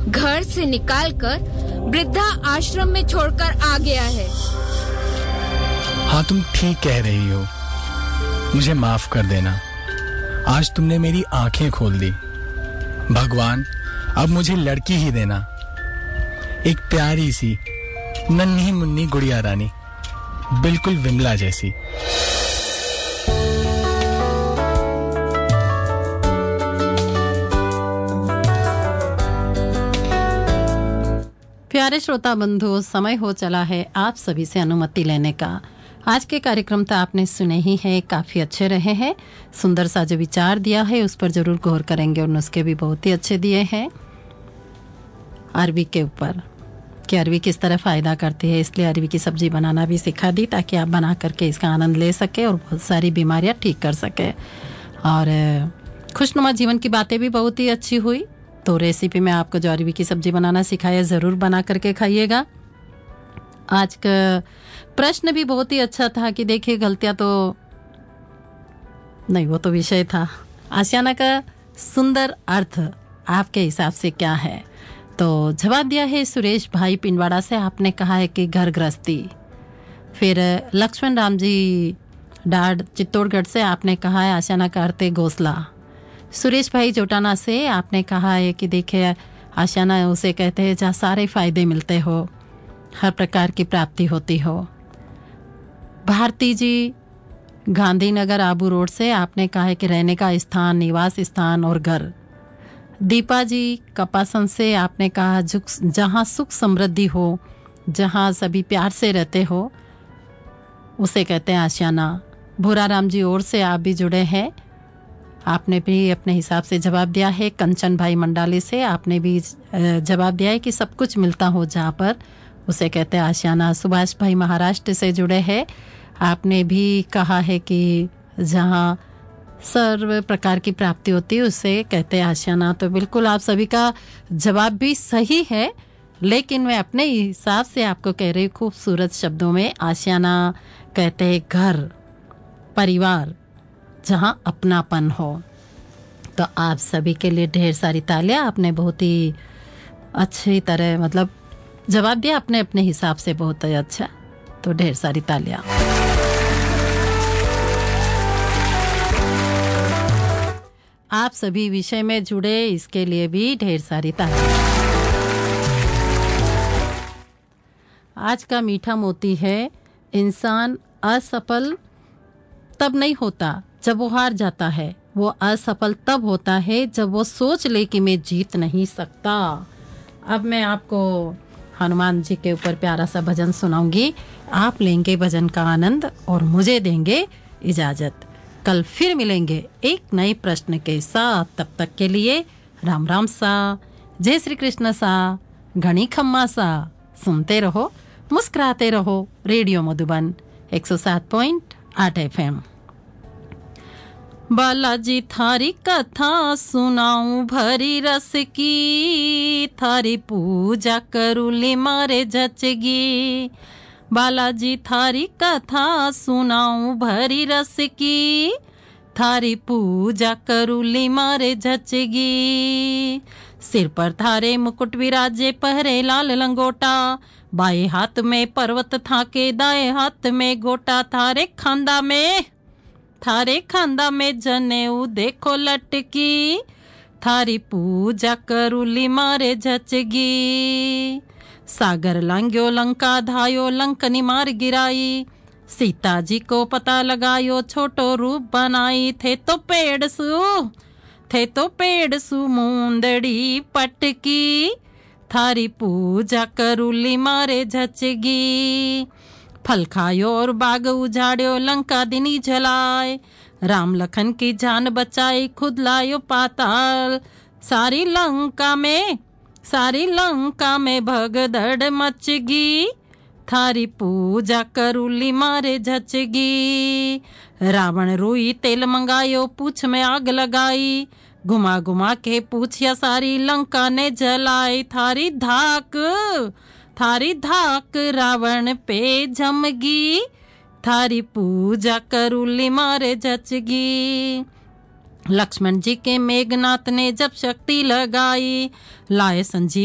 घर से निकालकर वृद्धा आश्रम में छोड़कर आ गया है। हाँ, तुम ठीक कह रही हो। मुझे माफ कर देना। आज तुमने मेरी आंखें खोल दी। भगवान, अब मुझे लड़की ही देना, एक प्यारी सी नन्ही मुन्नी गुड़िया रानी, बिल्कुल विमला जैसी। प्यारे श्रोता बंधु, समय हो चला है आप सभी से अनुमति लेने का। आज के कार्यक्रम तो आपने सुने ही हैं, काफ़ी अच्छे रहे हैं। सुंदर सा जो विचार दिया है उस पर जरूर गौर करेंगे और नुस्खे भी बहुत ही अच्छे दिए हैं अरबी के ऊपर कि अरबी किस तरह फ़ायदा करती है। इसलिए अरबी की सब्ज़ी बनाना भी सिखा दी ताकि आप बना करके इसका आनंद ले सके और बहुत सारी बीमारियां ठीक कर सके। और खुशनुमा जीवन की बातें भी बहुत ही अच्छी हुई। तो रेसिपी में आपको जो अरबी की सब्ज़ी बनाना सिखाया, ज़रूर बना करके खाइएगा। आज का प्रश्न भी बहुत ही अच्छा था कि देखिए गलतियां तो नहीं, वो तो विषय था। आशियाना का सुंदर अर्थ आपके हिसाब से क्या है? तो जवाब दिया है सुरेश भाई पिंडवाड़ा से। आपने कहा है कि घर गृहस्थी। फिर लक्ष्मण राम जी डाड चित्तौड़गढ़ से आपने कहा है आशियाना का अर्थ है घोंसला। सुरेश भाई जोटाना से आपने कहा है कि देखिए आशियाना उसे कहते हैं जहाँ सारे फायदे मिलते हो, हर प्रकार की प्राप्ति होती हो। भारती जी गांधीनगर आबू रोड से आपने कहा है कि रहने का स्थान, निवास स्थान और घर। दीपा जी कपासन से आपने कहा जहाँ सुख समृद्धि हो, जहाँ सभी प्यार से रहते हो, उसे कहते हैं आशियाना। भूरा राम जी और से आप भी जुड़े हैं, आपने भी अपने हिसाब से जवाब दिया है। कंचन भाई मंडाली से आपने भी जवाब दिया है कि सब कुछ मिलता हो जहाँ पर, उसे कहते हैं आशियाना। सुभाष भाई महाराष्ट्र से जुड़े हैं, आपने भी कहा है कि जहाँ सर्व प्रकार की प्राप्ति होती है उसे कहते हैं आशियाना। तो बिल्कुल आप सभी का जवाब भी सही है, लेकिन मैं अपने हिसाब से आपको कह रही हूँ खूबसूरत शब्दों में। आशियाना कहते हैं घर, परिवार, जहाँ अपनापन हो। तो आप सभी के लिए ढेर सारी तालियां। आपने बहुत ही अच्छी तरह मतलब जवाब दिया अपने अपने हिसाब से, बहुत ही अच्छा। तो ढेर सारी तालियां। आप सभी विषय में जुड़े, इसके लिए भी ढेर सारी तालियां। आज का मीठा मोती है, इंसान असफल तब नहीं होता जब वो हार जाता है, वो असफल तब होता है जब वो सोच ले कि मैं जीत नहीं सकता। अब मैं आपको हनुमान जी के ऊपर प्यारा सा भजन सुनाऊंगी। आप लेंगे भजन का आनंद और मुझे देंगे इजाजत। कल फिर मिलेंगे एक नए प्रश्न के साथ। तब तक के लिए राम राम सा, जय श्री कृष्ण सा, घनी खम्मा सा। सुनते रहो, मुस्कुराते रहो। Radio Madhuban 107.8 FM। बालाजी थारी कथा सुनाऊं भरी रस की, थारी पूजा करूली मारे जचगी। बालाजी थारी कथा सुनाऊं भरी रस की, थारी पूजा करूली मारे जचगी। सिर पर थारे मुकुट विराजे, पहरे लाल लंगोटा, बाएं हाथ में पर्वत थाके, दाएं हाथ में गोटा। थारे खांदा में जनेऊ देखो लटकी, थारी पूजा करूली मारे जचगी। सागर लांग्यो लंका धायो, लंकनी मार गिराई, सीता जी को पता लगायो, छोटो रूप बनाई। थे तो पेड़ सु मूंदड़ी पटकी, थारी पूजा करूली मारे जचगी। फल खायो और बाग उजाड़्यो, लंका दिनी जलाए, राम लखन की जान बचाई, खुद लायो पाताल। सारी लंका में भगदड़ मचगी, थारी पूजा करूली मारे झचगी। रावण रोई तेल मंगायो, पूछ में आग लगाई, घुमा घुमा के पूछिया सारी लंका ने जलाई। थारी धाक रावण पे जमगी, थारी पूजा करूली मारे जचगी। लक्ष्मण जी के मेघनाथ ने जब शक्ति लगाई, लाए संजीव